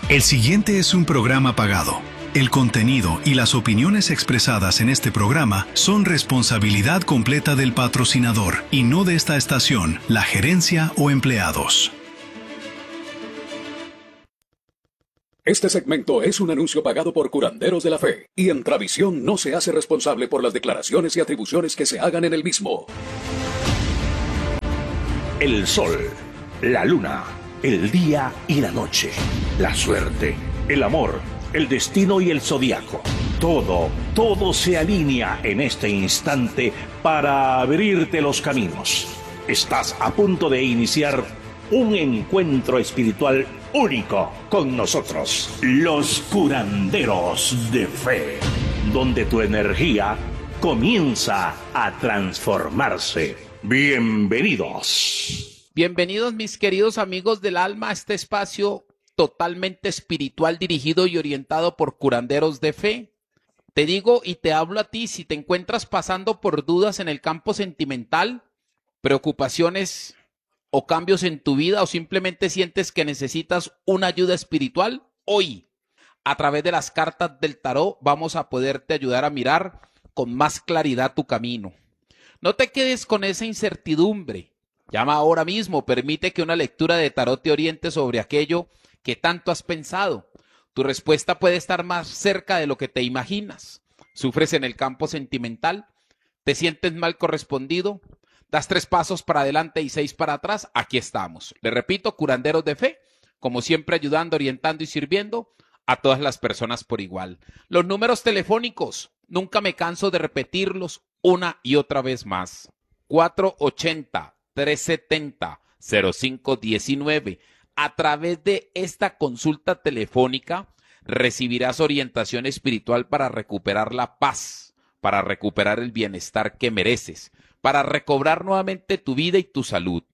El siguiente es un programa pagado. El contenido y las opiniones expresadas en este programa son responsabilidad completa del patrocinador y no de esta estación, la gerencia o empleados. Este segmento es un anuncio pagado por Curanderos de la Fe y Entravisión no se hace responsable por las declaraciones y atribuciones que se hagan en el mismo. El sol, la luna, el día y la noche, la suerte, el amor, el destino y el zodiaco. Todo se alinea en este instante para abrirte los caminos. Estás a punto de iniciar un encuentro espiritual único con nosotros, los Curanderos de Fe, donde tu energía comienza a transformarse. Bienvenidos. Bienvenidos mis queridos amigos del alma a este espacio totalmente espiritual dirigido y orientado por Curanderos de Fe. Te digo y te hablo a ti si te encuentras pasando por dudas en el campo sentimental, preocupaciones o cambios en tu vida o simplemente sientes que necesitas una ayuda espiritual. Hoy, a través de las cartas del tarot, vamos a poderte ayudar a mirar con más claridad tu camino. No te quedes con esa incertidumbre. Llama ahora mismo, permite que una lectura de tarot te oriente sobre aquello que tanto has pensado. Tu respuesta puede estar más cerca de lo que te imaginas. ¿Sufres en el campo sentimental? ¿Te sientes mal correspondido? ¿Das 3 pasos para adelante y 6 para atrás? Aquí estamos. Le repito, Curanderos de Fe, como siempre ayudando, orientando y sirviendo a todas las personas por igual. Los números telefónicos, nunca me canso de repetirlos una y otra vez más. 480-370-0519. A través de esta consulta telefónica recibirás orientación espiritual para recuperar la paz, para recuperar el bienestar que mereces, para recobrar nuevamente tu vida y tu salud.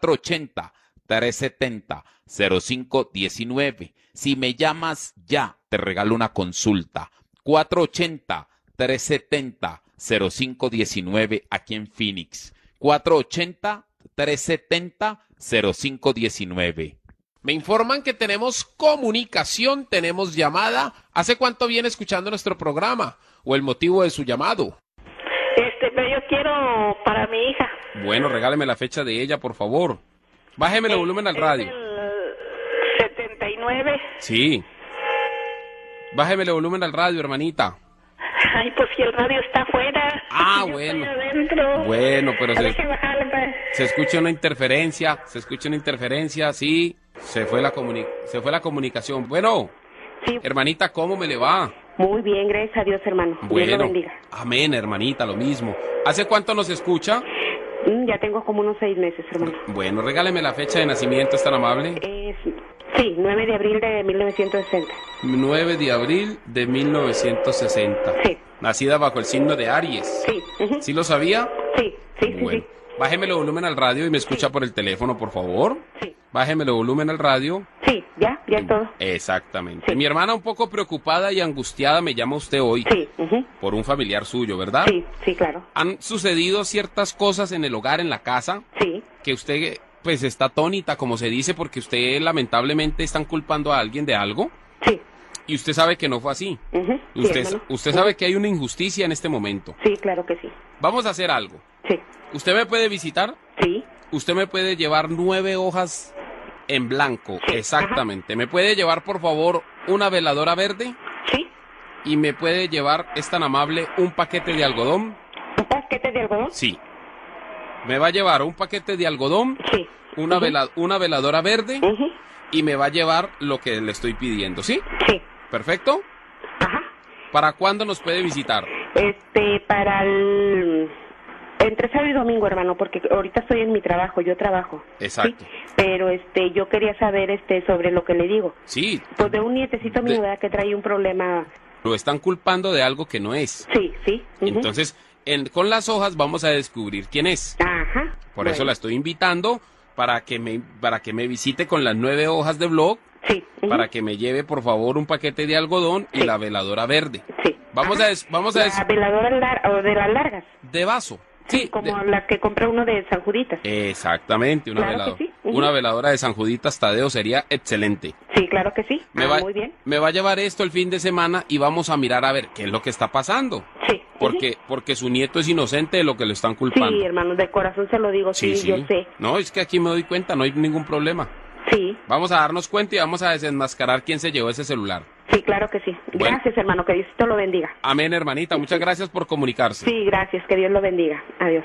480-370-0519. Si me llamas ya, te regalo una consulta. 480-370-0519 aquí en Phoenix. 480-370-0519. Me informan que tenemos comunicación, tenemos llamada. ¿Hace cuánto viene escuchando nuestro programa? ¿O el motivo de su llamado? Pero yo quiero para mi hija. Bueno, regáleme la fecha de ella, por favor. Bájeme el volumen al radio. El 79. Sí. Bájeme el volumen al radio, hermanita. Ay, pues si el radio está afuera. Ah, yo bueno. estoy adentro. Bueno, pero Déjeme bajarle, pues. se escucha una interferencia, sí. Se fue la comunicación. Bueno, Sí. hermanita, ¿cómo me le va? Muy bien, gracias a Dios, hermano. Dios lo Bueno, bendiga. amén, hermanita, lo mismo. ¿Hace cuánto nos escucha? Ya tengo como unos 6 meses, hermano. Bueno, regáleme la fecha de nacimiento, ¿es tan amable? Sí, 9 de abril de 1960. 9 de abril de 1960. Sí. Nacida bajo el signo de Aries. Sí. Ujú. ¿Sí lo sabía? Sí. Bueno, bájeme el volumen al radio y me escucha por el teléfono, por favor. Sí. Bájeme el volumen al radio. Sí, ya es todo. Exactamente. Sí. Mi hermana un poco preocupada y angustiada me llama usted hoy Sí. Ujú. por un familiar suyo, ¿verdad? Sí, claro. Han sucedido ciertas cosas en el hogar, en la casa, Sí. que usted pues está atónita, como se dice, porque usted lamentablemente están culpando a alguien de algo Sí. y usted sabe que no fue así. Ujú. Sí, Usted hermano. sabe que hay una injusticia en este momento. Sí, claro que sí. Vamos a hacer algo. Sí. ¿Usted me puede visitar? Sí. Usted me puede llevar 9 hojas en blanco, Sí, exactamente. ¿Me puede llevar, por favor, una veladora verde? Sí. ¿Y me puede llevar, es tan amable, un paquete de algodón? ¿Un paquete de algodón? Sí. Me va a llevar un paquete de algodón, Sí. una Ujú. veladora verde Ujú. y me va a llevar lo que le estoy pidiendo, ¿sí? Sí. ¿Perfecto? Ajá. ¿Para cuándo nos puede visitar? Para entre sábado y domingo, hermano, porque ahorita estoy en mi trabajo, yo trabajo. Exacto. Sí, pero yo quería saber sobre lo que le digo. Sí, Pues de un nietecito mío, De- ¿verdad? Que trae un problema. lo están culpando de algo que no es. Sí. Ujú. Entonces, con las hojas vamos a descubrir quién es. Ajá. Por eso Bueno. la estoy invitando para que me visite con las 9 hojas de blog, Sí. Ujú. para que me lleve, por favor, un paquete de algodón y Sí. la veladora verde. Sí. Vamos Ajá. a La veladora o de las largas. de vaso. Sí, como la que compra uno de San Juditas. Exactamente, una Claro veladora. que sí. Ujú. Una veladora de San Juditas Tadeo sería excelente. Sí, claro que sí. Muy bien. Me va a llevar esto el fin de semana y vamos a mirar a ver qué es lo que está pasando. Sí. Porque su nieto es inocente de lo que le están culpando. Sí, hermano, de corazón se lo digo, sí, yo sé. No, es que aquí me doy cuenta, no hay ningún problema. Sí. Vamos a darnos cuenta y vamos a desenmascarar quién se llevó ese celular. Sí, claro que sí. Bueno. Gracias, hermano, que Diosito lo bendiga. Amén, hermanita, muchas gracias por comunicarse. Sí, gracias, que Dios lo bendiga. Adiós.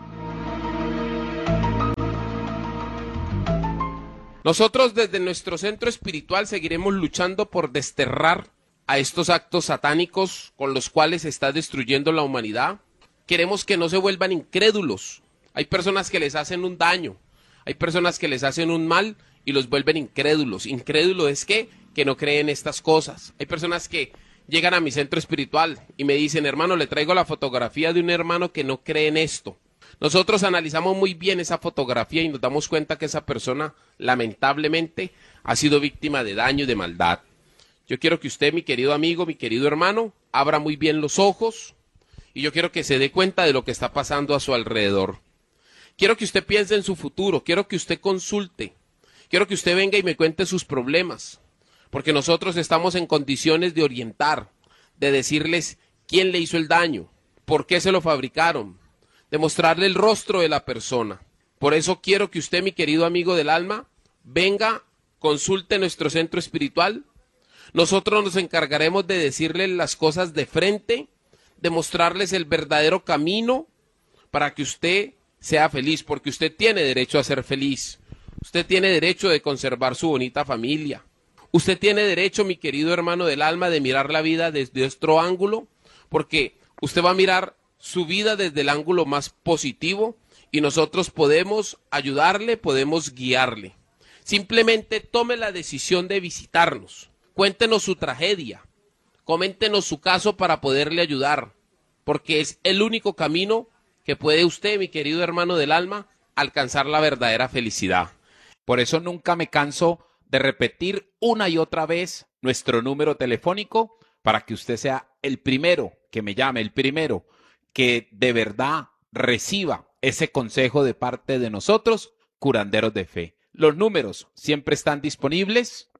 Nosotros desde nuestro centro espiritual seguiremos luchando por desterrar a estos actos satánicos con los cuales se está destruyendo la humanidad. Queremos que no se vuelvan incrédulos. Hay personas que les hacen un daño, hay personas que les hacen un mal y los vuelven incrédulos. Incrédulo es que no creen estas cosas. Hay personas que llegan a mi centro espiritual y me dicen, hermano, le traigo la fotografía de un hermano que no cree en esto. Nosotros analizamos muy bien esa fotografía y nos damos cuenta que esa persona, lamentablemente, ha sido víctima de daño y de maldad. Yo quiero que usted, mi querido amigo, mi querido hermano, abra muy bien los ojos y yo quiero que se dé cuenta de lo que está pasando a su alrededor. Quiero que usted piense en su futuro, quiero que usted consulte, quiero que usted venga y me cuente sus problemas, porque nosotros estamos en condiciones de orientar, de decirles quién le hizo el daño, por qué se lo fabricaron, de mostrarle el rostro de la persona. Por eso quiero que usted, mi querido amigo del alma, venga, consulte nuestro centro espiritual. Nosotros nos encargaremos de decirles las cosas de frente, de mostrarles el verdadero camino para que usted sea feliz, porque usted tiene derecho a ser feliz. Usted tiene derecho de conservar su bonita familia. Usted tiene derecho, mi querido hermano del alma, de mirar la vida desde otro ángulo, porque usted va a mirar su vida desde el ángulo más positivo y nosotros podemos ayudarle, podemos guiarle. Simplemente tome la decisión de visitarnos, cuéntenos su tragedia, coméntenos su caso para poderle ayudar, porque es el único camino que puede usted, mi querido hermano del alma, alcanzar la verdadera felicidad. Por eso nunca me canso de repetir una y otra vez nuestro número telefónico para que usted sea el primero que me llame, el primero que de verdad reciba ese consejo de parte de nosotros, curanderos de fe. Los números siempre están disponibles: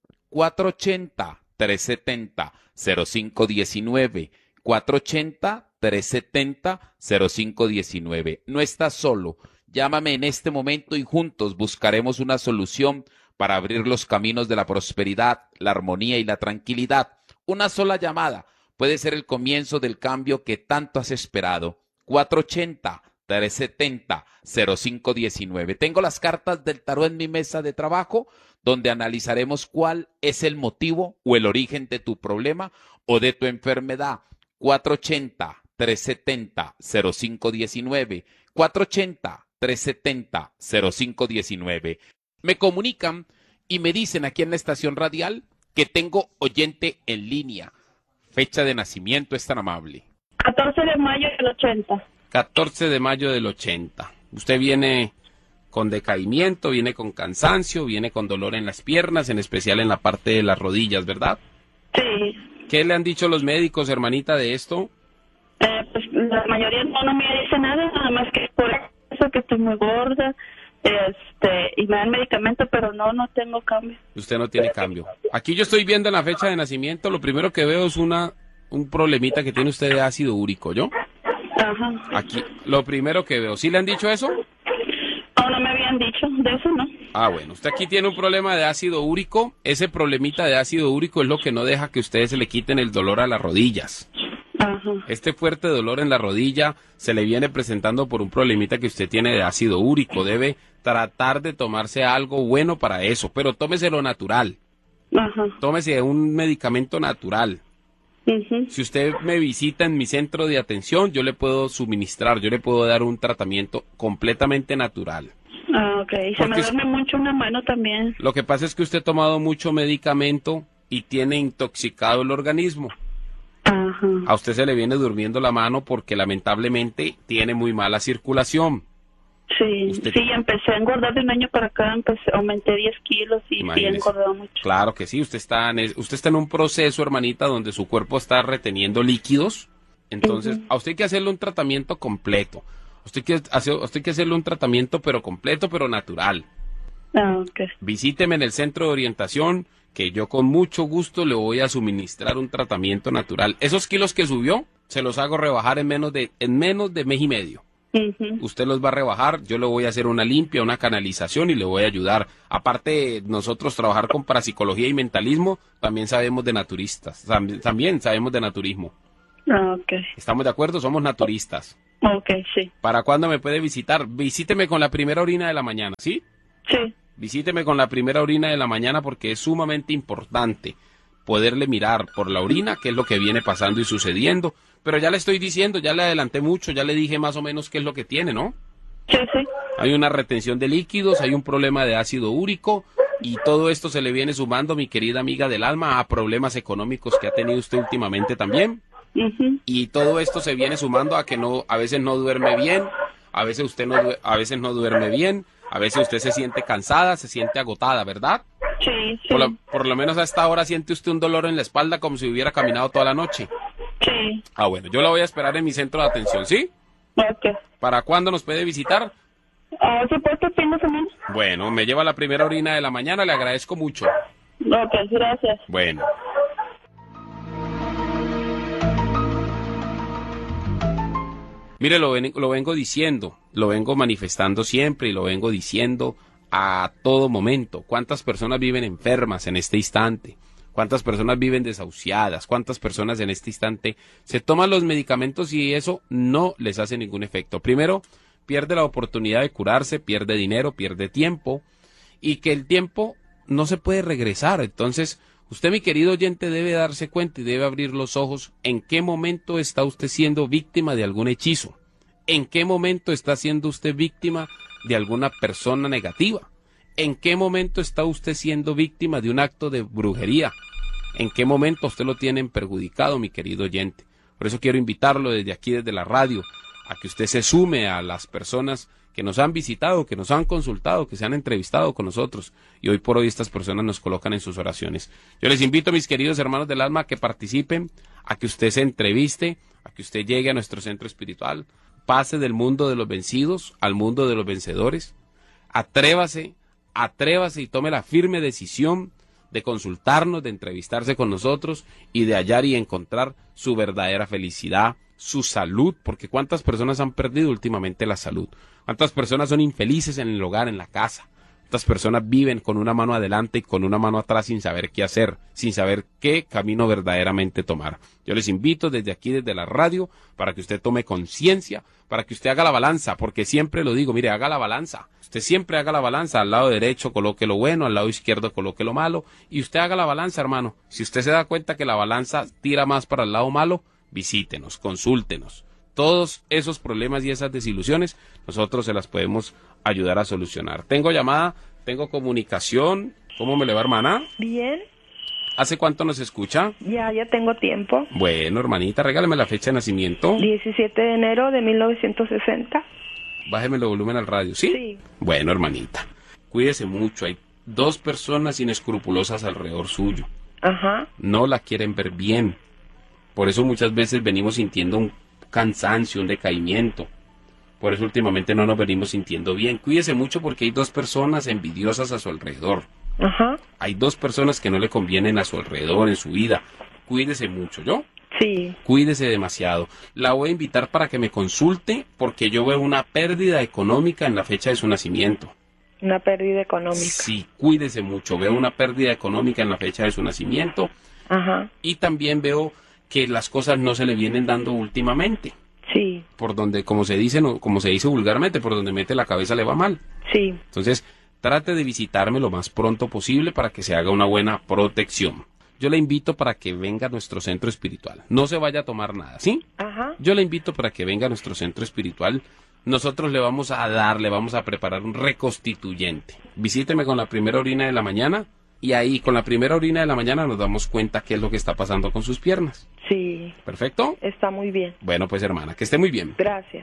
480-370-0519, 480-370-0519. No estás solo. Llámame en este momento y juntos buscaremos una solución para abrir los caminos de la prosperidad, la armonía y la tranquilidad. Una sola llamada puede ser el comienzo del cambio que tanto has esperado. 480-370-0519. Tengo las cartas del tarot en mi mesa de trabajo, donde analizaremos cuál es el motivo o el origen de tu problema o de tu enfermedad. 480-370-0519. 480-370-0519. Me comunican y me dicen aquí en la estación radial que tengo oyente en línea. Fecha de nacimiento es tan amable. 14 de mayo del 80. 14 de mayo del 80. Usted viene con decaimiento, viene con cansancio, viene con dolor en las piernas, en especial en la parte de las rodillas, ¿verdad? Sí. ¿Qué le han dicho los médicos, hermanita, de esto? Pues la mayoría no me dice nada más que por eso que estoy muy gorda, y me dan medicamento, pero no tengo cambio. Usted no tiene cambio. Aquí yo estoy viendo en la fecha de nacimiento, lo primero que veo es un problemita que tiene usted de ácido úrico, ¿yo? Ajá. Aquí, lo primero que veo. ¿Sí le han dicho eso? No me habían dicho, de eso no. Ah, bueno, usted aquí tiene un problema de ácido úrico. Ese problemita de ácido úrico es lo que no deja que ustedes se le quiten el dolor a las rodillas. Ajá. Este fuerte dolor en la rodilla se le viene presentando por un problemita que usted tiene de ácido úrico. Debe tratar de tomarse algo bueno para eso, pero tómese lo natural. Ajá. Tómese un medicamento natural. Uh-huh. Si usted me visita en mi centro de atención, yo le puedo suministrar, yo le puedo dar un tratamiento completamente natural. Ah, ok. Se me duerme mucho una mano también. Lo que pasa es que usted ha tomado mucho medicamento y tiene intoxicado el organismo. Ajá. A usted se le viene durmiendo la mano porque lamentablemente tiene muy mala circulación. Sí, empecé a engordar de un año para acá, aumenté 10 kilos y sí he engordado mucho. Claro que sí, usted está en un proceso, hermanita, donde su cuerpo está reteniendo líquidos. Entonces, a usted hay que hacerle un tratamiento completo. Usted que hacerle un tratamiento, pero completo, pero natural. Ok. Visíteme en el centro de orientación, que yo con mucho gusto le voy a suministrar un tratamiento natural. Esos kilos que subió, se los hago rebajar en menos de mes y medio. Usted los va a rebajar, yo le voy a hacer una limpia, una canalización y le voy a ayudar. Aparte, nosotros trabajar con parapsicología y mentalismo, también sabemos de naturistas, también sabemos de naturismo. Ok. ¿Estamos de acuerdo? Somos naturistas. Ok, sí. ¿Para cuándo me puede visitar? Visíteme con la primera orina de la mañana, ¿sí? Sí. Visíteme con la primera orina de la mañana porque es sumamente importante poderle mirar por la orina qué es lo que viene pasando y sucediendo. Pero ya le estoy diciendo, ya le adelanté mucho, ya le dije más o menos qué es lo que tiene, ¿no? Sí, sí. Hay una retención de líquidos, hay un problema de ácido úrico y todo esto se le viene sumando, mi querida amiga del alma, a problemas económicos que ha tenido usted últimamente también. Y todo esto se viene sumando a que a veces no duerme bien, a veces a veces no duerme bien, a veces usted se siente cansada, se siente agotada, ¿verdad? Sí, sí. Por lo menos a esta hora siente usted un dolor en la espalda como si hubiera caminado toda la noche. Sí. Ah, bueno, yo la voy a esperar en mi centro de atención, ¿sí? Ok. ¿Para cuándo nos puede visitar? ¿Sí puede este fin de semana? Bueno, me lleva la primera orina de la mañana, le agradezco mucho. Ok, gracias. Bueno. Mire, lo vengo diciendo, lo vengo manifestando siempre y lo vengo diciendo a todo momento. ¿Cuántas personas viven enfermas en este instante? ¿Cuántas personas viven desahuciadas? ¿Cuántas personas en este instante se toman los medicamentos y eso no les hace ningún efecto? Primero, pierde la oportunidad de curarse, pierde dinero, pierde tiempo y que el tiempo no se puede regresar. Entonces, usted, mi querido oyente, debe darse cuenta y debe abrir los ojos en qué momento está usted siendo víctima de algún hechizo, en qué momento está siendo usted víctima de alguna persona negativa, en qué momento está usted siendo víctima de un acto de brujería, en qué momento usted lo tienen perjudicado, mi querido oyente. Por eso quiero invitarlo desde aquí, desde la radio, a que usted se sume a las personas que nos han visitado, que nos han consultado, que se han entrevistado con nosotros y hoy por hoy estas personas nos colocan en sus oraciones. Yo les invito, mis queridos hermanos del alma, a que participen, a que usted se entreviste, a que usted llegue a nuestro centro espiritual, pase del mundo de los vencidos al mundo de los vencedores, atrévase y tome la firme decisión de consultarnos, de entrevistarse con nosotros y de hallar y encontrar su verdadera felicidad, su salud, porque cuántas personas han perdido últimamente la salud, cuántas personas son infelices en el hogar, en la casa, cuántas personas viven con una mano adelante y con una mano atrás sin saber qué hacer, sin saber qué camino verdaderamente tomar. Yo les invito desde aquí, desde la radio, para que usted tome conciencia, para que usted haga la balanza, porque siempre lo digo, mire, haga la balanza, usted siempre haga la balanza, al lado derecho coloque lo bueno, al lado izquierdo coloque lo malo, y usted haga la balanza, hermano. Si usted se da cuenta que la balanza tira más para el lado malo, visítenos, consúltenos. Todos esos problemas y esas desilusiones, nosotros se las podemos ayudar a solucionar. Tengo llamada, tengo comunicación. ¿Cómo me le va, hermana? Bien. ¿Hace cuánto nos escucha? Ya tengo tiempo. Bueno, hermanita, regáleme la fecha de nacimiento. 17 de enero de 1960. Bájeme el volumen al radio, ¿sí? Sí. Bueno, hermanita, cuídese mucho. Hay 2 personas inescrupulosas alrededor suyo. Ajá. No la quieren ver bien. Por eso muchas veces venimos sintiendo un cansancio, un decaimiento. Por eso últimamente no nos venimos sintiendo bien. Cuídese mucho porque hay 2 personas envidiosas a su alrededor. Ajá. Hay 2 personas que no le convienen a su alrededor, en su vida. Cuídese mucho, ¿yo? Sí. Cuídese demasiado. La voy a invitar para que me consulte porque yo veo una pérdida económica en la fecha de su nacimiento. Una pérdida económica. Sí, cuídese mucho. Veo una pérdida económica en la fecha de su nacimiento. Ajá. Y también veo que las cosas no se le vienen dando últimamente. Sí. Por donde, como se dice vulgarmente, por donde mete la cabeza le va mal. Sí. Entonces, trate de visitarme lo más pronto posible para que se haga una buena protección. Yo le invito para que venga a nuestro centro espiritual. No se vaya a tomar nada, ¿sí? Ajá. Yo le invito para que venga a nuestro centro espiritual. Nosotros le vamos a preparar un reconstituyente. Visíteme con la primera orina de la mañana. Y ahí, con la primera orina de la mañana, nos damos cuenta qué es lo que está pasando con sus piernas. Sí. ¿Perfecto? Está muy bien. Bueno, pues, hermana, que esté muy bien. Gracias.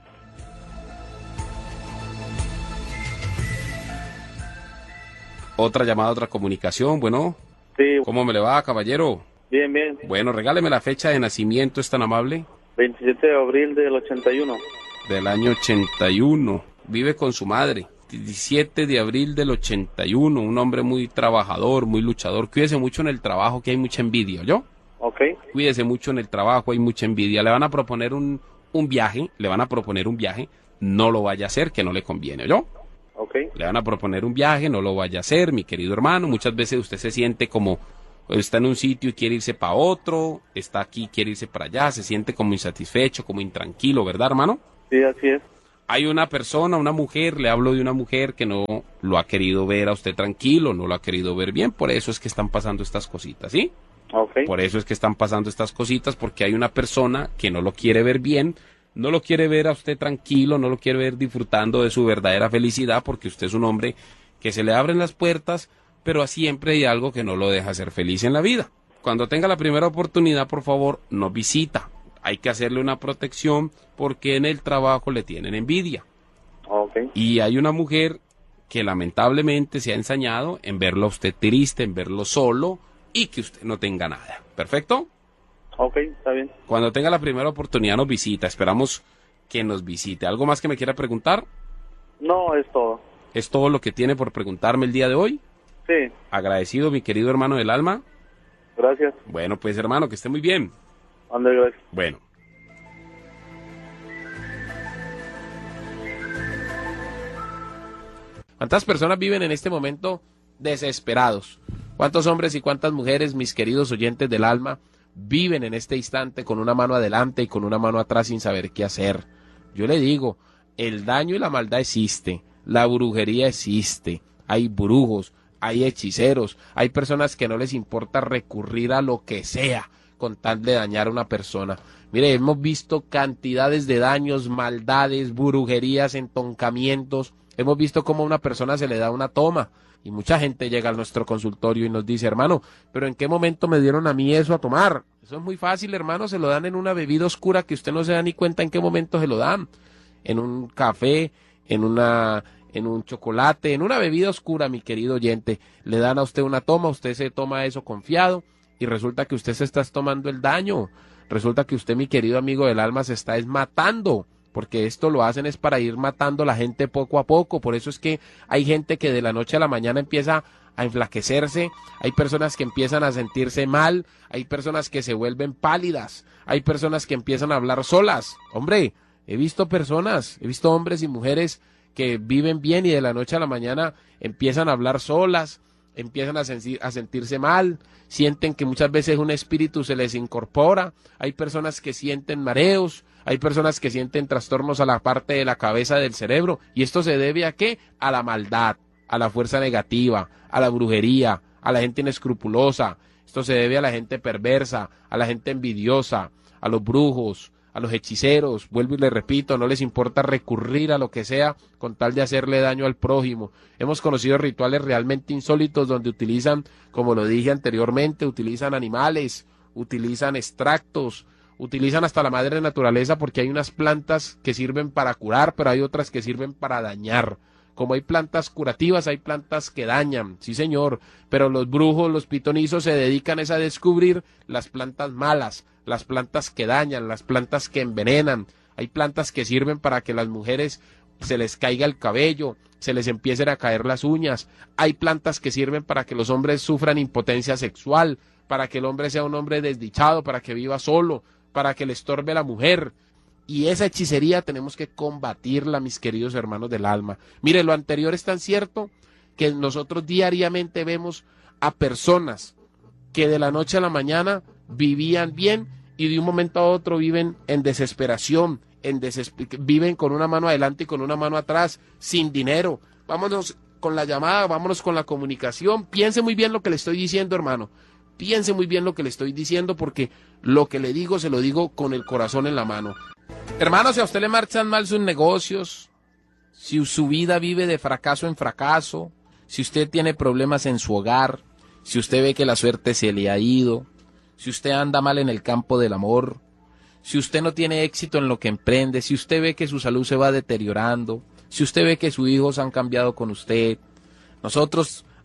Otra llamada, otra comunicación. Bueno. Sí. ¿Cómo me le va, caballero? Bien, bien. Bueno, regáleme la fecha de nacimiento, ¿es tan amable? 27 de abril del 81. del año 81. Vive con su madre. 17 de abril del 81. Un hombre muy trabajador, muy luchador. Cuídese mucho en el trabajo, que hay mucha envidia, ¿yo? Ok. Cuídese mucho en el trabajo, hay mucha envidia. Le van a proponer un viaje, no lo vaya a hacer, que no le conviene, ¿yo? Ok. Le van a proponer un viaje, no lo vaya a hacer, mi querido hermano. Muchas veces usted se siente como, está en un sitio y quiere irse para otro, está aquí, quiere irse para allá, se siente como insatisfecho, como intranquilo, ¿verdad, hermano? Sí, así es. Hay una persona, una mujer, le hablo de una mujer que no lo ha querido ver a usted tranquilo, no lo ha querido ver bien, por eso es que están pasando estas cositas, ¿sí? Okay. Por eso es que están pasando estas cositas, porque hay una persona que no lo quiere ver bien, no lo quiere ver a usted tranquilo, no lo quiere ver disfrutando de su verdadera felicidad, porque usted es un hombre que se le abren las puertas, pero siempre hay algo que no lo deja ser feliz en la vida. Cuando tenga la primera oportunidad, por favor, no visita. Hay que hacerle una protección porque en el trabajo le tienen envidia. Okay. Y hay una mujer que lamentablemente se ha ensañado en verlo a usted triste, en verlo solo y que usted no tenga nada. ¿Perfecto? Ok, está bien. Cuando tenga la primera oportunidad nos visita. Esperamos que nos visite. ¿Algo más que me quiera preguntar? No, es todo. ¿Es todo lo que tiene por preguntarme el día de hoy? Sí. Agradecido, mi querido hermano del alma. Gracias. Bueno, pues hermano, que esté muy bien. Ande, gracias. Bueno. ¿Cuántas personas viven en este momento desesperados? ¿Cuántos hombres y cuántas mujeres, mis queridos oyentes del alma, viven en este instante con una mano adelante y con una mano atrás sin saber qué hacer? Yo le digo, el daño y la maldad existe, la brujería existe, hay brujos, hay hechiceros, hay personas que no les importa recurrir a lo que sea con tal de dañar a una persona. Mire, hemos visto cantidades de daños, maldades, brujerías, entoncamientos. Hemos visto cómo a una persona se le da una toma y mucha gente llega a nuestro consultorio y nos dice, hermano, ¿pero en qué momento me dieron a mí eso a tomar? Eso es muy fácil, hermano, se lo dan en una bebida oscura que usted no se da ni cuenta en qué momento se lo dan. En un café, en un chocolate, en una bebida oscura, mi querido oyente. Le dan a usted una toma, usted se toma eso confiado y resulta que usted se está tomando el daño. Resulta que usted, mi querido amigo del alma, se está matando, porque esto lo hacen es para ir matando a la gente poco a poco. Por eso es que hay gente que de la noche a la mañana empieza a enflaquecerse, hay personas que empiezan a sentirse mal, hay personas que se vuelven pálidas, hay personas que empiezan a hablar solas. Hombre, he visto hombres y mujeres que viven bien y de la noche a la mañana empiezan a hablar solas, empiezan a sentirse mal, sienten que muchas veces un espíritu se les incorpora, hay personas que sienten mareos, hay personas que sienten trastornos a la parte de la cabeza del cerebro, y esto se debe ¿a qué? A la maldad, a la fuerza negativa, a la brujería, a la gente inescrupulosa. Esto se debe a la gente perversa, a la gente envidiosa, a los brujos, a los hechiceros. Vuelvo y le repito, no les importa recurrir a lo que sea con tal de hacerle daño al prójimo. Hemos conocido rituales realmente insólitos donde utilizan, como lo dije anteriormente, utilizan animales, utilizan extractos, utilizan hasta la madre naturaleza, porque hay unas plantas que sirven para curar, pero hay otras que sirven para dañar. Como hay plantas curativas, hay plantas que dañan, sí señor, pero los brujos, los pitonizos se dedican a descubrir las plantas malas, las plantas que dañan, las plantas que envenenan. Hay plantas que sirven para que las mujeres se les caiga el cabello, se les empiecen a caer las uñas. Hay plantas que sirven para que los hombres sufran impotencia sexual, para que el hombre sea un hombre desdichado, para que viva solo, para que le estorbe la mujer. Y esa hechicería tenemos que combatirla, mis queridos hermanos del alma. Mire, lo anterior es tan cierto que nosotros diariamente vemos a personas que de la noche a la mañana vivían bien y de un momento a otro viven en desesperación, viven con una mano adelante y con una mano atrás, sin dinero. Vámonos con la llamada, vámonos con la comunicación. Piense muy bien lo que le estoy diciendo, hermano. Piense muy bien lo que le estoy diciendo, porque lo que le digo se lo digo con el corazón en la mano. Hermano, si a usted le marchan mal sus negocios, si su vida vive de fracaso en fracaso, si usted tiene problemas en su hogar, si usted ve que la suerte se le ha ido, si usted anda mal en el campo del amor, si usted no tiene éxito en lo que emprende, si usted ve que su salud se va deteriorando, si usted ve que sus hijos han cambiado con usted, nosotros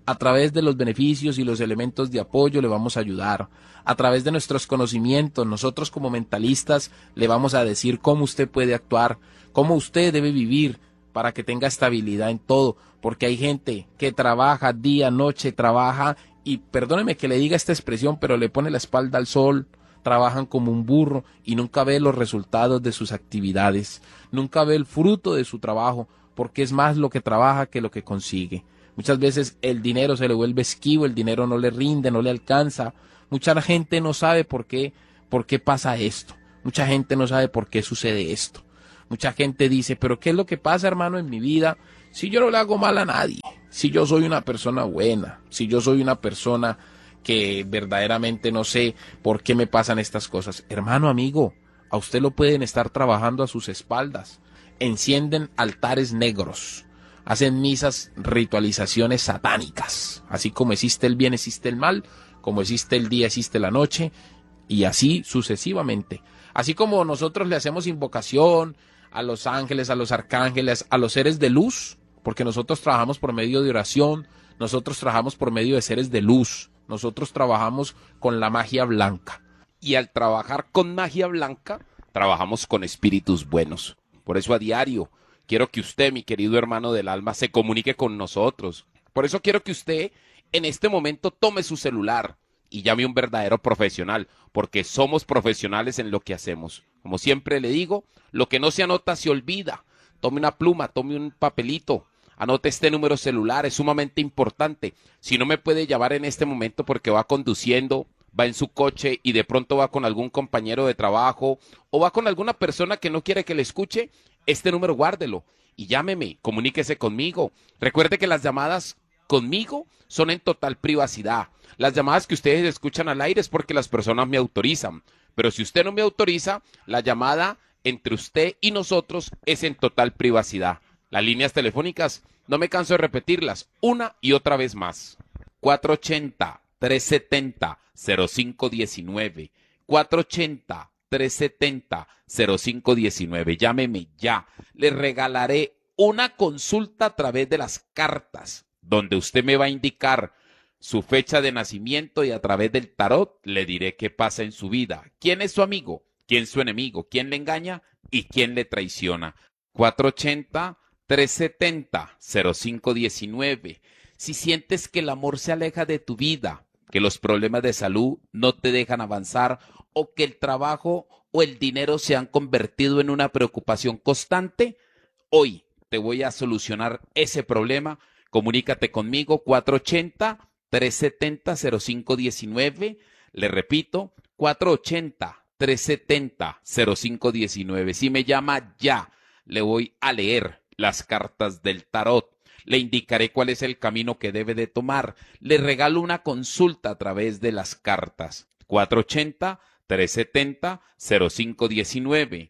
A través de los beneficios y los elementos de apoyo le vamos a ayudar. A través de nuestros conocimientos, nosotros como mentalistas le vamos a decir cómo usted puede actuar, cómo usted debe vivir para que tenga estabilidad en todo. Porque hay gente que trabaja día, noche, trabaja y perdóneme que le diga esta expresión, pero le pone la espalda al sol, trabajan como un burro y nunca ve los resultados de sus actividades, nunca ve el fruto de su trabajo, porque es más lo que trabaja que lo que consigue. Muchas veces el dinero se le vuelve esquivo, el dinero no le rinde, no le alcanza. Mucha gente no sabe por qué pasa esto. Mucha gente no sabe por qué sucede esto. Mucha gente dice, pero ¿qué es lo que pasa, hermano, en mi vida? Si yo no le hago mal a nadie, si yo soy una persona buena, si yo soy una persona que verdaderamente no sé por qué me pasan estas cosas. Hermano, amigo, a usted lo pueden estar trabajando a sus espaldas. Encienden altares negros, hacen misas, ritualizaciones satánicas. Así como existe el bien, existe el mal, como existe el día, existe la noche, y así sucesivamente. Así como nosotros le hacemos invocación a los ángeles, a los arcángeles, a los seres de luz, porque nosotros trabajamos por medio de oración, nosotros trabajamos por medio de seres de luz, nosotros trabajamos con la magia blanca. Y al trabajar con magia blanca, trabajamos con espíritus buenos. Por eso a diario quiero que usted, mi querido hermano del alma, se comunique con nosotros. Por eso quiero que usted en este momento tome su celular y llame a un verdadero profesional, porque somos profesionales en lo que hacemos. Como siempre le digo, lo que no se anota se olvida. Tome una pluma, tome un papelito, anote este número celular, es sumamente importante. Si no me puede llamar en este momento porque va conduciendo, va en su coche y de pronto va con algún compañero de trabajo o va con alguna persona que no quiere que le escuche, este número guárdelo y llámeme, comuníquese conmigo. Recuerde que las llamadas conmigo son en total privacidad. Las llamadas que ustedes escuchan al aire es porque las personas me autorizan, pero si usted no me autoriza, la llamada entre usted y nosotros es en total privacidad. Las líneas telefónicas, no me canso de repetirlas una y otra vez más. 480-370-0519. 480-370-0519. Llámeme ya. Le regalaré una consulta a través de las cartas, donde usted me va a indicar su fecha de nacimiento y a través del tarot le diré qué pasa en su vida. ¿Quién es su amigo? ¿Quién es su enemigo? ¿Quién le engaña? ¿Y quién le traiciona? 480-370-0519. Si sientes que el amor se aleja de tu vida, que los problemas de salud no te dejan avanzar o que el trabajo o el dinero se han convertido en una preocupación constante, hoy te voy a solucionar ese problema. Comunícate conmigo 480-370-0519. Le repito, 480-370-0519. Si me llama ya, le voy a leer las cartas del tarot. Le indicaré cuál es el camino que debe de tomar. Le regalo una consulta a través de las cartas. 480-370-0519.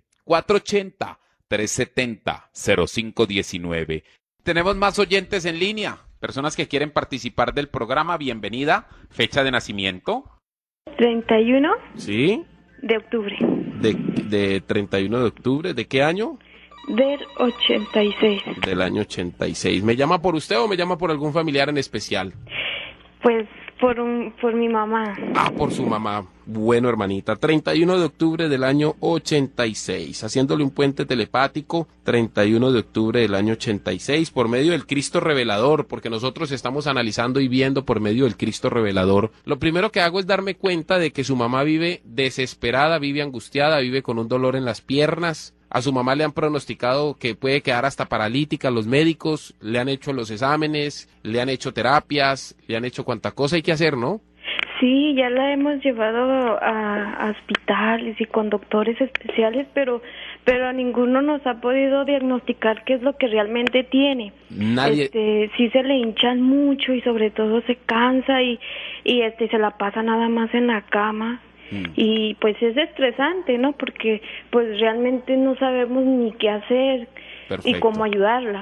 480-370-0519. Tenemos más oyentes en línea, personas que quieren participar del programa. Bienvenida. Fecha de nacimiento. 31 ¿Sí? de octubre. De 31 de octubre. ¿De qué año? Del 86. Del año 86. ¿Me llama por usted o me llama por algún familiar en especial? Pues por mi mamá. Ah, por su mamá. Bueno, hermanita, 31 de octubre del año 86, haciéndole un puente telepático, 31 de octubre del año 86, por medio del Cristo Revelador, porque nosotros estamos analizando y viendo por medio del Cristo Revelador. Lo primero que hago es darme cuenta de que su mamá vive desesperada, vive angustiada, vive con un dolor en las piernas. A su mamá le han pronosticado que puede quedar hasta paralítica. Los médicos le han hecho los exámenes, le han hecho terapias, le han hecho cuanta cosa hay que hacer, ¿no? Sí, ya la hemos llevado a hospitales y con doctores especiales, pero a ninguno nos ha podido diagnosticar qué es lo que realmente tiene. Nadie. Sí se le hinchan mucho y sobre todo se cansa y se la pasa nada más en la cama. Y pues es estresante, ¿no? Porque pues realmente no sabemos ni qué hacer. Perfecto. Y cómo ayudarla.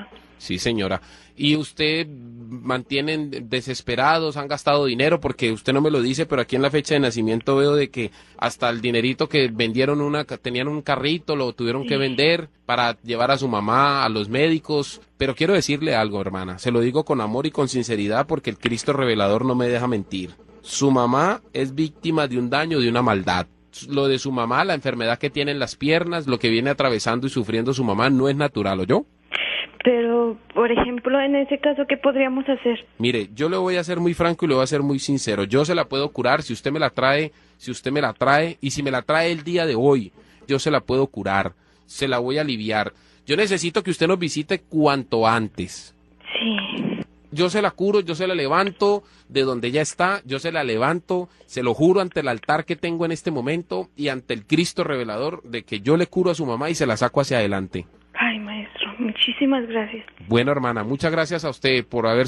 Sí, señora. ¿Y usted mantienen desesperados, han gastado dinero? Porque usted no me lo dice, pero aquí en la fecha de nacimiento veo de que hasta el dinerito que vendieron tenían un carrito, lo tuvieron que vender para llevar a su mamá a los médicos. Pero quiero decirle algo, hermana, se lo digo con amor y con sinceridad porque el Cristo revelador no me deja mentir. Su mamá es víctima de un daño, de una maldad. Lo de su mamá, la enfermedad que tiene en las piernas, lo que viene atravesando y sufriendo su mamá no es natural, ¿oyó? Pero, por ejemplo, en ese caso, ¿qué podríamos hacer? Mire, yo le voy a ser muy franco y le voy a ser muy sincero. Yo se la puedo curar si usted me la trae, y si me la trae el día de hoy, yo se la puedo curar, se la voy a aliviar. Yo necesito que usted nos visite cuanto antes. Sí. Yo se la curo, yo se la levanto de donde ella está, yo se la levanto, se lo juro ante el altar que tengo en este momento y ante el Cristo revelador de que yo le curo a su mamá y se la saco hacia adelante. Ay, maestro, muchísimas gracias. Bueno, hermana, muchas gracias a usted por haber